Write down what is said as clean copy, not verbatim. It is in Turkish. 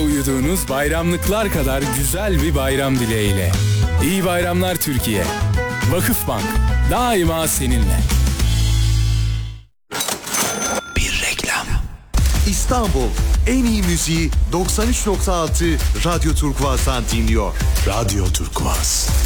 uyuduğunuz bayramlıklar kadar güzel bir bayram dileğiyle. İyi bayramlar Türkiye. Vakıfbank daima seninle. Bir reklam. İstanbul en iyi müziği 93.6 Radyo Turkuaz'dan dinliyor. Radyo Turkuaz.